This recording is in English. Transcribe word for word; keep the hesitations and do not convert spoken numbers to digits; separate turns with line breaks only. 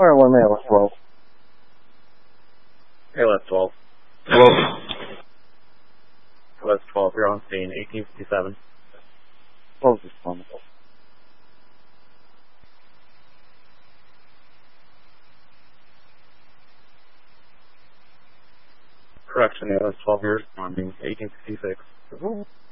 Fire one A L S twelve.
A L S twelve.
Hello.
A L S twelve, you're on scene, eighteen fifty-seven.
twelve is responding.
Correction, A L S twelve, you're responding, eighteen fifty-six.